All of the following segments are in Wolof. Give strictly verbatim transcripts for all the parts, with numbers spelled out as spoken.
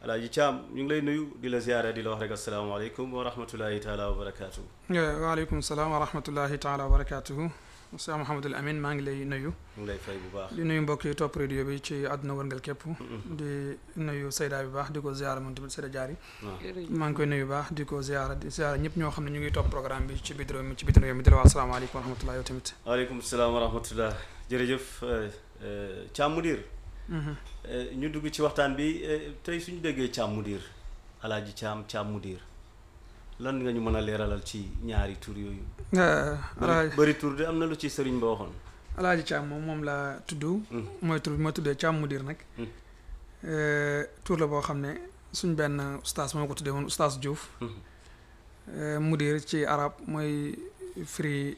Alaaji Thiam ñu ngi lay nuyu di la ziyaara di la wax rek asalaamaaleykum wa rahmatullahi taala wa barakaatu. waaleykum salaam wa rahmatullahi taala wa barakaatuhu. Cheikh Mouhamadul Amin maa ngi lay nuyu. ñu ngi lay fay bu baax. di nuyu mbokk yi topp radio bi ci àdduna wërngal képp. di nuyu Seyda bi baax di ko ziyaara moom tamit Seyda Diary. maa ngi koy nuyu baax di ko ziyaara di ziyaara ñëpp ñoo xam ne ñu ngi topp programme bi ci biir réew mi ci biir réew mi di la wax asalaamaaleykum wa rahmatullahi yow tamit. waaleykum salaam wa rahmatullah jërëjëf Thiam Mudir. ñu dugg ci waxtaan bi tey suñu déggee Thiam Mudir Alaaji Thiam Thiam Mudir lan nga ñu mën a leeralal ci ñaari tur yooyu. Alaaji bëri tur de am na lu ci sëriñ ba waxoon. Alaaji Thiam moom moom la tudd. mooy tur bi ma tuddee Thiam Mudir nag. tur la boo xam ne suñ benn ustaas moo ko tuddee woon ustaas Diouf. Mudir ci arab mooy firi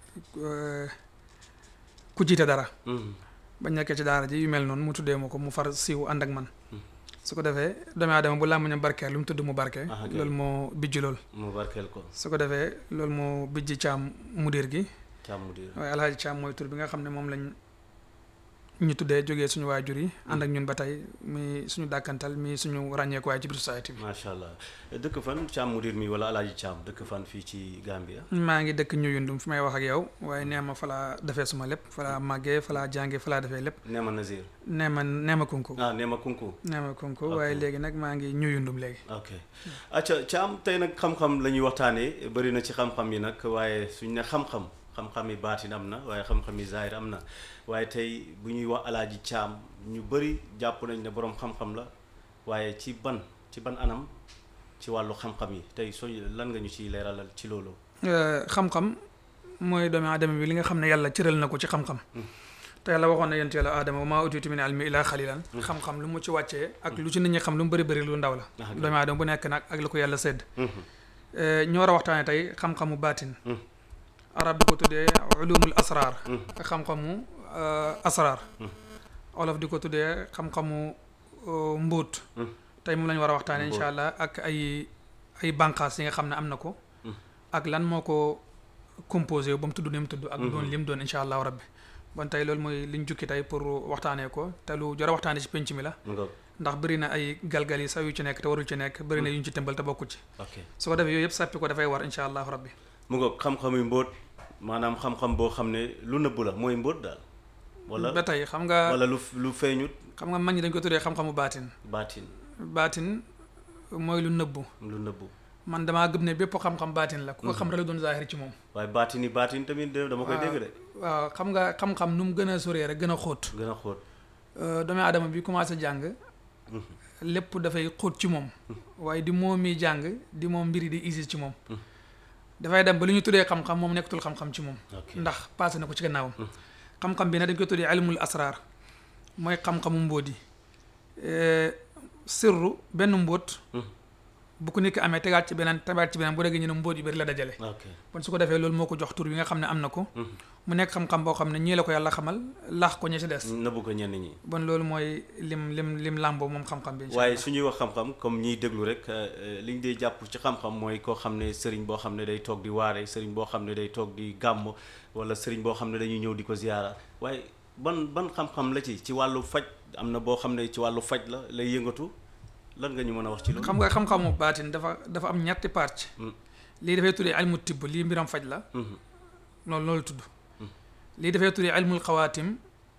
ku jiite dara. bañ nekkee ci daara ji yu mel noonu mu tuddee ma ko mu far siiw ànd ak man su ko defee doomu aadama bu làmmiñam barkeel lu mu tudd mu barke loolu moo bijj lool mu barkeel ko su ko defee loolu moo bijj Thiam Mudir gi Thiam Mudir waaye Alaaji Thiam mooy tur bi nga xam ne moom lañ ñu tuddee jógee suñu waajur yi ànd ak ñun ba tey mi suñu dàkkantal mi suñu ràññeeku waaye ci biir société bi macha allah dëkk fan Thiam Mudir mi wala Alaaji Thiam dëkk fan fii ci Gambia. maa ngi dëkk Ñuyundum fi may wax ak yow waaye nee ma fa laa defee suma lépp fa laa màggee fa laa jàngee fa laa defee lépp Neema Nazir. nee ma nee ma kunku ah Neema kunku. nee ma kunku waaye léegi nag maa ngi Ñuyundum léegi ok acca Thiam tey nag xam-xam la ñuy waxtaanee bëri na ci xam-xam yi nag waaye suñ ne xam-xam xam-xam yi baatin am na waaye xam-xam yi zahir am na waaye tey bu ñuy wax Alaaji Thiam ñu bëri jàpp nañ ne boroom xam-xam la waaye ci ban ci ban anam ci wàllu xam-xam yi tey soo lan nga ñu ciy leeralal ci loolu. xam-xam mooy doomu aadama bi li nga xam ne yàlla cëral na ko ci xam-xam. te yàlla waxoon na yonent yàlla aadama wa maa utiitu min ilmi illaa xalilan xam-xam lu mu ci wàccee ak lu ci nit ñi xam lu mu bëri bëri lu ndaw la. doomu aadama bu nekk nag ak lu ko yàlla sédd. ñu war a waxtaanee tey xam-xamu baatin. arab di ko tuddee ulumul asrar ak xam-xamu asrar olof di ko tuddee xam-xamu mbóot tey moom la ñu war a waxtaane incha allah ak ay ay bànqaas yi nga xam ne am na ko ak lan moo ko composé ba mu tudd ni mu tudd ak doon lim doon incha allahu rabbi bon tey loolu mooy liñ jukki tey pour waxtaanee ko te lu jar a waxtaane ci penc mi la ndax bëri na ay galgal yi sax yu ci nekk te warul ci nekk bëri na yu ñu ci tëmbal te bokku ci su ko defee yooyu yëpp sàppi ko dafay war incha allahu rabbi mu ngoog xam-xamu mbóot maanaam xam-xam boo xam ne lu nëbbu la mooy mbóot daal wala ba tey xam nga wala lu lu feeñut xam nga mag ñi dañ ko tuddee xam-xamu baatin baatin baatin mooy lu nëbbu lu nëbbu man damaa gëm ne bépp xam-xam baatin la ku ko xam rek la doon zaahir ci moom waaye baatin yi baatin tamit dama koy dégg de waaw xam nga xam-xam nu mu gën a soree rek gën a xóot gën a xóot doomu aadama bi commencé jàng lépp dafay xóot ci moom waaye di moom mi jàng di moom mbiri di isis ci moom dafay dem ba lu ñu tuddee xam-xam moom nekkatul xam-xam ci moom ndax passé na ko ci gannaawam xam-xam bi nag dañ koy tuddee ilmul asrar mooy xam-xamu mbóoti sirru benn mbóot bu ko nit ki amee tegaat ci beneen tegaat ci beneen bu dee ñu ne mbóot yu bari la dajale kon su ko defee loolu moo ko jox tur bi nga xam ne am na ko mu nekk xam-xam boo xam ne ñii la ko yàlla xamal laax ko ñi ci des nëbbu ko ñenn ñi bon loolu mooy lim lim lim làmboo moom xam-xam bi waaye su ñuy wax xam-xam comme ñiy déglu rek li ñu dee jàpp ci xam-xam mooy koo xam ne sëriñ boo xam ne day toog di waare sëriñ boo xam ne day toog di gàmm wala sëriñ boo xam ne dañuy ñëw di ko ziyaara waaye ban ban xam-xam la ci ci wàllu faj am na boo xam ne ci wàllu faj la lay yëngatu lan nga ñu mën a wax ci loolu xam nga xam-xamu baatin dafa dafa am ñetti pàcc lii dafay tuddee ilmu tibb lii mbiram faj la loolu loolu tudd lii dafay tuddee ilmul xawaatim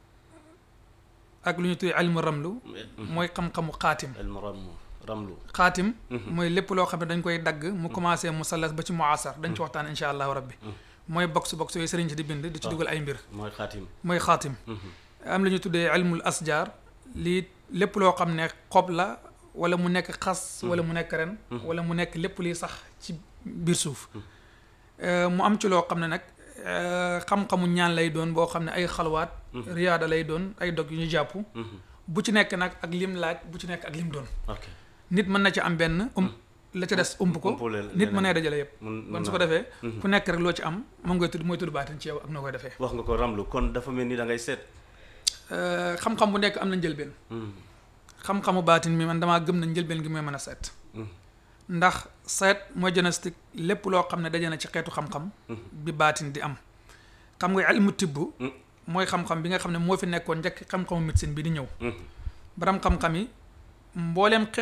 ak lu ñu tuddee ilmu ramlu mooy xam-xamu xaatim ilmu ramlu ramlu xaatim mooy lépp loo xam ne dañ koy dagg mu commencé musallas ba ci muasar dañ ci waxtaan insha allahu rabbi mooy box box yooyu sëriñ si di bind di ci dugal ay mbir mooy xaatim mooy xaatim am lu ñu tuddee ilmul asjar lii lépp loo xam ne xob la wala mu nekk xas wala mu nekk ren wala mu nekk lépp liy sax ci biir suuf mu am ci loo xam ne nag xam-xamu ñaan lay doon boo xam ne ay xalwaat riyaada lay doon ay dog yu ñu jàpp bu ci nekk nag ak lim laaj bu ci nekk ak lim doon nit mën na ci am benn um la ca des ump ko nit mën na dajale yëpp kon su ko defee ku nekk rek loo ci am moom ngay tudd mooy tudd baatin ci yow ak noo koy defee wax nga ko ramlu kon dafa mel ni da ngay seet xam-xam bu nekk am na njëlbeen xam-xamu baatin mi man damaa gëm na njëlbeen gi mooy mën a seet ndax seet mooy diagnostic lépp loo xam ne daje na ci xeetu xam-xam bi baatin di am xam nga ilmu tibb mooy xam-xam bi nga xam ne moo fi nekkoon njëkk xam-xamu médecine bi di ñëw baram xam-xam yi mbooleem